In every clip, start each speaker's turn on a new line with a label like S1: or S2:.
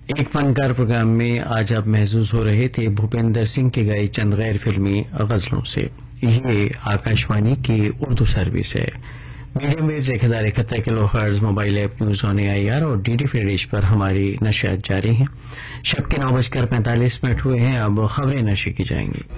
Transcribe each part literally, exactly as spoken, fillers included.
S1: ایک فنکار پروگرام میں آج آپ محظوظ ہو رہے تھے بھوپیندر سنگھ کے گائے چند غیر فلمی غزلوں سے. یہ آکاشوانی کی اردو سروس ہے. میڈیم ویوز ایک ہزار اکہتر کلو hertz mobile app news on a I R اور ڈی ڈی فری ڈش پر ہماری نشریات جاری ہیں. شب کے نو بج کر پینتالیس منٹ ہوئے ہیں. اب خبریں نشر کی جائیں گی.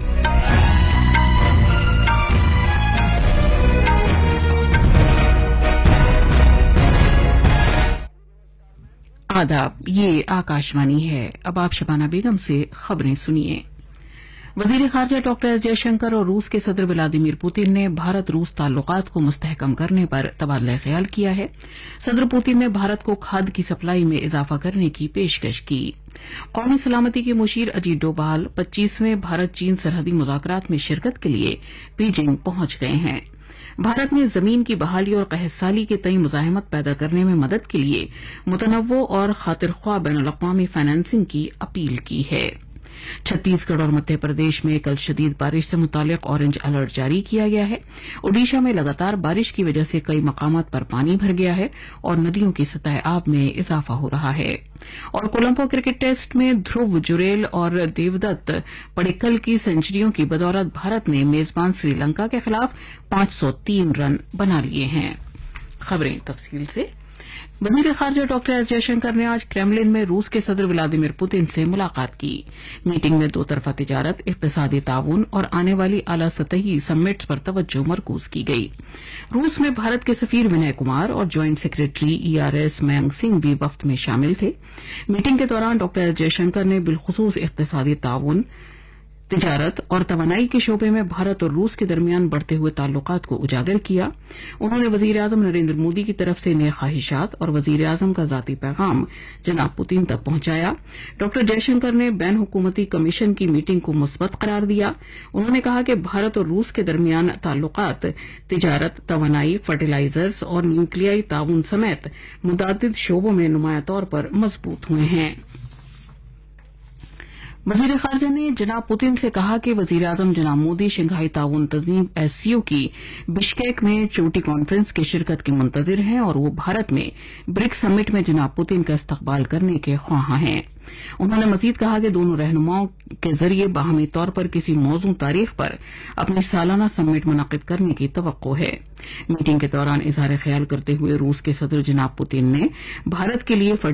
S2: آداب، یہ آکاشوانی ہے. اب آپ شبانہ بیگم سے خبریں سنیے. وزیر خارجہ ڈاکٹر ایس جے شنکر اور روس کے صدر ولادیمیر پوتن نے بھارت روس تعلقات کو مستحکم کرنے پر تبادلہ خیال کیا ہے. صدر پوتن نے بھارت کو کھاد کی سپلائی میں اضافہ کرنے کی پیشکش کی. قومی سلامتی کے مشیر اجیت ڈوبھال پچیسویں بھارت چین سرحدی مذاکرات میں شرکت کے لیے بیجنگ پہنچ گئے ہیں. بھارت نے زمین کی بحالی اور قحط سالی کے تئیں مزاحمت پیدا کرنے میں مدد کے لیے متنوع اور خاطر خواہ بین الاقوامی فائنانسنگ کی اپیل کی ہے. چھتیس گڑھ اور مدھیہ پردیش میں کل شدید بارش سے متعلق اورنج الرٹ جاری کیا گیا ہے. اوڈیشہ میں لگاتار بارش کی وجہ سے کئی مقامات پر پانی بھر گیا ہے اور ندیوں کی سطح آب میں اضافہ ہو رہا ہے. اور کولمبو کرکٹ ٹیسٹ میں دھرو جوریل اور دیودت پڑیکل کی سینچریوں کی بدولت بھارت نے میزبان سری لنکا کے خلاف پانچ سو تین رن بنا لیے ہیں. خبریں تفصیل سے. وزیر خارجہ ڈاکٹر ایس جے شنکر نے آج کریملن میں روس کے صدر ولادیمیر پوتن سے ملاقات کی. میٹنگ میں دو طرفہ تجارت، اقتصادی تعاون اور آنے والی اعلی سطحی سمٹس پر توجہ مرکوز کی گئی. روس میں بھارت کے سفیر ونے کمار اور joint secretary E R S میانگ Singh بھی وفد میں شامل تھے. میٹنگ کے دوران ڈاکٹر ایس جے شنکر نے بالخصوص اقتصادی تعاون، تجارت اور توانائی کے شعبے میں بھارت اور روس کے درمیان بڑھتے ہوئے تعلقات کو اجاگر کیا. انہوں نے وزیر اعظم نریندر مودی کی طرف سے نیک خواہشات اور وزیر اعظم کا ذاتی پیغام جناب پوتن تک پہنچایا. ڈاکٹر جے شنکر نے بین حکومتی کمیشن کی میٹنگ کو مثبت قرار دیا. انہوں نے کہا کہ بھارت اور روس کے درمیان تعلقات تجارت، توانائی، فرٹیلائزرز اور نیوکلیائی تعاون سمیت متعدد شعبوں میں نمایاں طور پر مضبوط ہوئے ہیں. وزیر خارجہ نے جناب پوتن سے کہا کہ وزیر اعظم جناب مودی شنگھائی تعاون تنظیم ایس سی او کی بشکیک میں چوٹی کانفرنس کی شرکت کے منتظر ہیں اور وہ بھارت میں برک سمٹ میں جناب پوتن کا استقبال کرنے کے خواہاں ہیں. انہوں نے مزید کہا کہ دونوں رہنماؤں کے ذریعے باہمی طور پر کسی موزوں تاریخ پر اپنی سالانہ سمٹ منعقد کرنے کی توقع ہے. میٹنگ کے دوران اظہار خیال کرتے ہوئے روس کے صدر جناب پوتن نے بھارت کے لیے